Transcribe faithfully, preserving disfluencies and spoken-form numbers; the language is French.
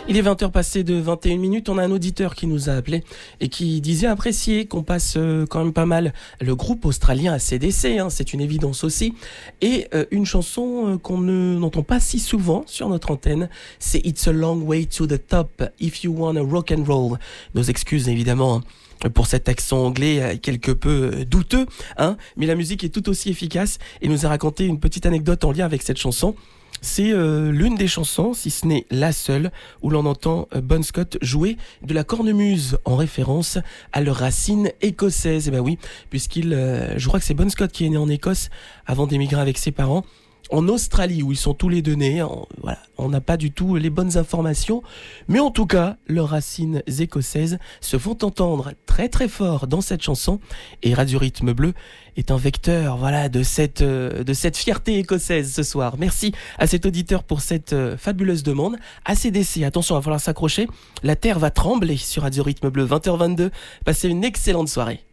Il est vingt heures passées de vingt et une minutes, on a un auditeur qui nous a appelé et qui disait apprécier qu'on passe euh, quand même pas mal le groupe australien A C D C, hein, c'est une évidence aussi, et euh, une chanson euh, qu'on ne n'entend pas si souvent sur notre antenne, c'est It's a Long Way to the Top, If You Wanna Rock and Roll. Nos excuses évidemment pour cet accent anglais quelque peu douteux, hein, mais la musique est tout aussi efficace et nous a raconté une petite anecdote en lien avec cette chanson. C'est euh, l'une des chansons, si ce n'est la seule, où l'on entend euh, Bon Scott jouer de la cornemuse en référence à leurs racines écossaises. Et ben oui, puisqu'il, euh, je crois que c'est Bon Scott qui est né en Écosse avant d'émigrer avec ses parents en Australie, où ils sont tous les deux nés. En, voilà, on n'a pas du tout les bonnes informations, mais en tout cas, leurs racines écossaises se font entendre très très fort dans cette chanson. Et Radio Rythme Bleu est un vecteur, voilà, de cette euh, de cette fierté écossaise ce soir. Merci à cet auditeur pour cette euh, fabuleuse demande. A C D C, attention, il va falloir s'accrocher. La terre va trembler sur Radio Rythme Bleu, vingt heures vingt-deux. Passez une excellente soirée.